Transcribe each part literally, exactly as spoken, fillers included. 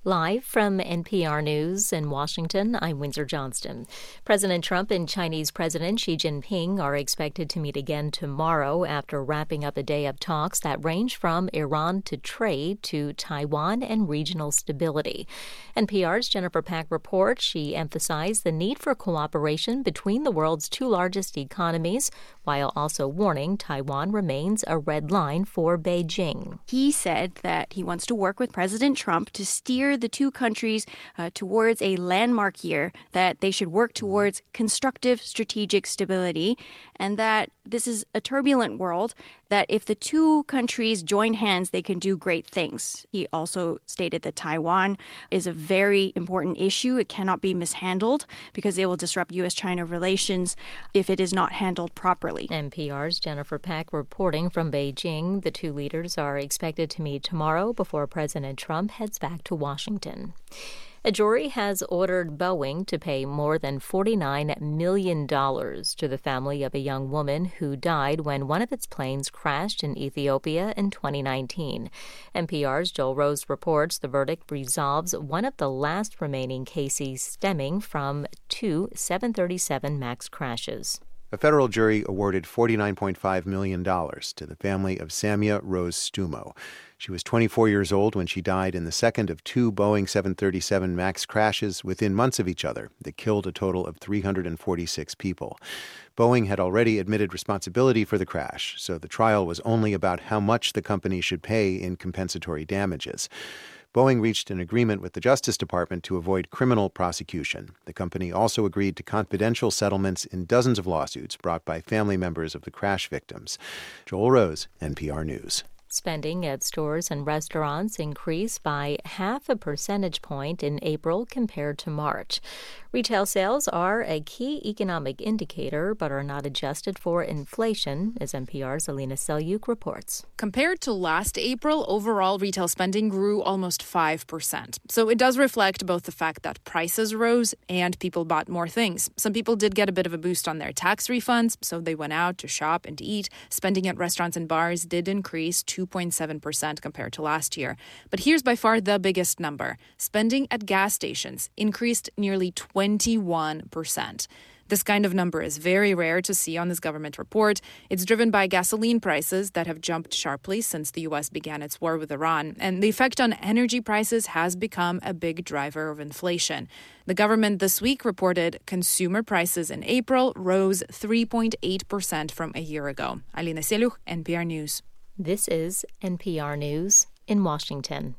Live from N P R News in Washington, I'm Windsor Johnston. President Trump and Chinese President Xi Jinping are expected to meet again tomorrow after wrapping up a day of talks that range from Iran to trade to Taiwan and regional stability. N P R's Jennifer Pack reports Xi emphasized the need for cooperation between the world's two largest economies, while also warning Taiwan remains a red line for Beijing. He said that he wants to work with President Trump to steer the two countries uh, towards a landmark year, that they should work towards constructive strategic stability, and that this is a turbulent world, that if the two countries join hands, they can do great things. He also stated that Taiwan is a very important issue. It cannot be mishandled because it will disrupt U S China relations if it is not handled properly. N P R's Jennifer Pack reporting from Beijing. The two leaders are expected to meet tomorrow before President Trump heads back to Washington. A jury has ordered Boeing to pay more than forty-nine million dollars to the family of a young woman who died when one of its planes crashed in Ethiopia in twenty nineteen. N P R's Joel Rose reports the verdict resolves one of the last remaining cases stemming from two seven thirty-seven MAX crashes. A federal jury awarded forty-nine point five million dollars to the family of Samia Rose Stumo. She was twenty-four years old when she died in the second of two Boeing seven thirty-seven MAX crashes within months of each other that killed a total of three hundred forty-six people. Boeing had already admitted responsibility for the crash, so the trial was only about how much the company should pay in compensatory damages. Boeing reached an agreement with the Justice Department to avoid criminal prosecution. The company also agreed to confidential settlements in dozens of lawsuits brought by family members of the crash victims. Joel Rose, N P R News. Spending at stores and restaurants increased by half a percentage point in April compared to March. Retail sales are a key economic indicator but are not adjusted for inflation, as N P R's Alina Selyuk reports. Compared to last April, overall retail spending grew almost five percent. So it does reflect both the fact that prices rose and people bought more things. Some people did get a bit of a boost on their tax refunds, so they went out to shop and to eat. Spending at restaurants and bars did increase two point seven percent compared to last year. But here's by far the biggest number. Spending at gas stations increased nearly twenty-one percent. This kind of number is very rare to see on this government report. It's driven by gasoline prices that have jumped sharply since the U S began its war with Iran, and the effect on energy prices has become a big driver of inflation. The government this week reported consumer prices in April rose three point eight percent from a year ago. Alina Selyuk, N P R News. This is N P R News in Washington.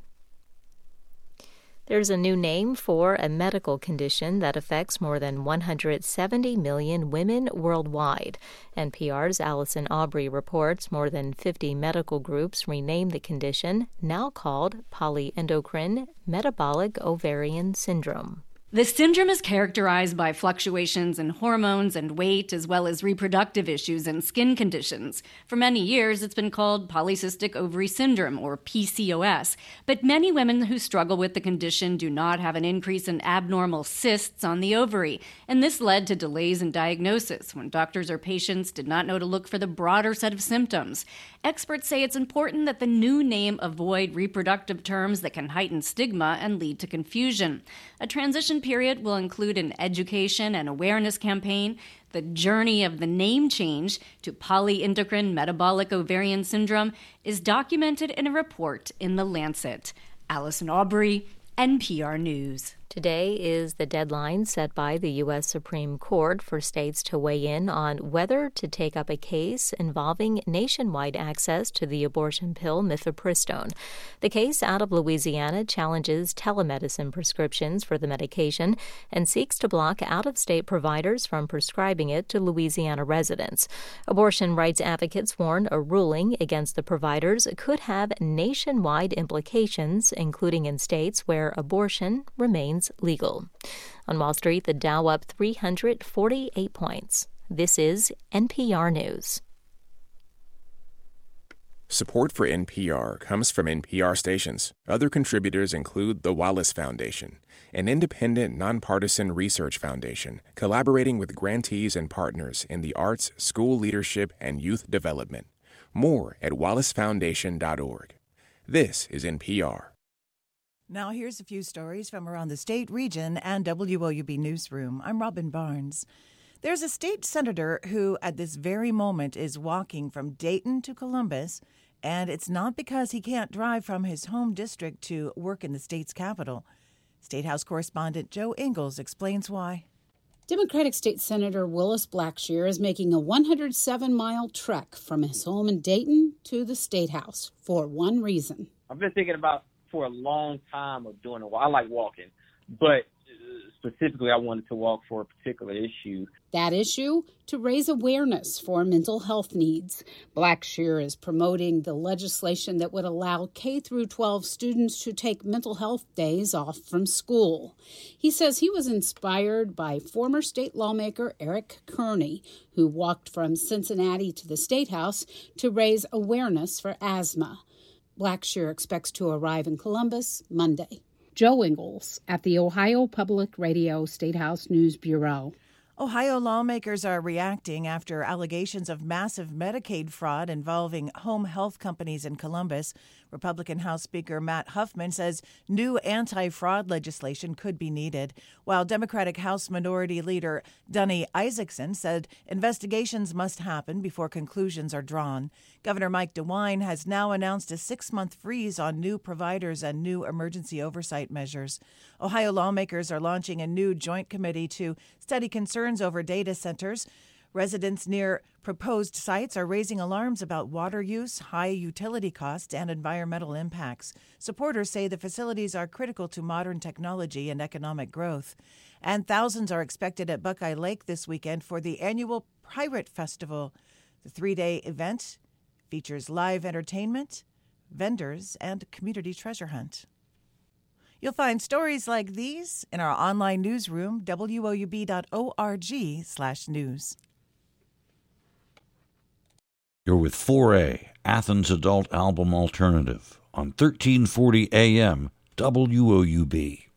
There's a new name for a medical condition that affects more than one hundred seventy million women worldwide. N P R's Allison Aubrey reports more than fifty medical groups renamed the condition, now called polyendocrine metabolic ovarian syndrome. The syndrome is characterized by fluctuations in hormones and weight, as well as reproductive issues and skin conditions. For many years, it's been called polycystic ovary syndrome, or P C O S. But many women who struggle with the condition do not have an increase in abnormal cysts on the ovary, and this led to delays in diagnosis when doctors or patients did not know to look for the broader set of symptoms. Experts say it's important that the new name avoid reproductive terms that can heighten stigma and lead to confusion. A transition period will include an education and awareness campaign. The journey of the name change to polyendocrine metabolic ovarian syndrome is documented in a report in The Lancet. Allison Aubrey, N P R News. Today is the deadline set by the U S Supreme Court for states to weigh in on whether to take up a case involving nationwide access to the abortion pill mifepristone. The case out of Louisiana challenges telemedicine prescriptions for the medication and seeks to block out-of-state providers from prescribing it to Louisiana residents. Abortion rights advocates warn a ruling against the providers could have nationwide implications, including in states where abortion remains legal. On Wall Street, the Dow up three hundred forty-eight points. This is N P R News. Support for N P R comes from N P R stations. Other contributors include the Wallace Foundation, an independent, nonpartisan research foundation collaborating with grantees and partners in the arts, school leadership, and youth development. More at wallace foundation dot org. This is N P R. Now here's a few stories from around the state, region, and W O U B Newsroom. I'm Robin Barnes. There's a state senator who, at this very moment, is walking from Dayton to Columbus, and it's not because he can't drive from his home district to work in the state's capital. State House correspondent Joe Ingles explains why. Democratic State Senator Willis Blackshear is making a one hundred seven mile trek from his home in Dayton to the State House for one reason. I've been thinking about for a long time of doing it. Well, I like walking, but specifically I wanted to walk for a particular issue. That issue? To raise awareness for mental health needs. Blackshear is promoting the legislation that would allow K through twelve students to take mental health days off from school. He says he was inspired by former state lawmaker Eric Kearney, who walked from Cincinnati to the State House to raise awareness for asthma. Blackshear expects to arrive in Columbus Monday. Joe Ingles at the Ohio Public Radio State House News Bureau. Ohio lawmakers are reacting after allegations of massive Medicaid fraud involving home health companies in Columbus. Republican House Speaker Matt Huffman says new anti-fraud legislation could be needed, while Democratic House Minority Leader Dunny Isaacson said investigations must happen before conclusions are drawn. Governor Mike DeWine has now announced a six-month freeze on new providers and new emergency oversight measures. Ohio lawmakers are launching a new joint committee to study concerns over data centers. Residents near proposed sites are raising alarms about water use, high utility costs, and environmental impacts. Supporters say the facilities are critical to modern technology and economic growth. And thousands are expected at Buckeye Lake this weekend for the annual Pirate Festival. The three-day event features live entertainment, vendors, and community treasure hunt. You'll find stories like these in our online newsroom, W O U B dot org slash news. You're with four A, Athens Adult Album Alternative, on thirteen forty A M W O U B.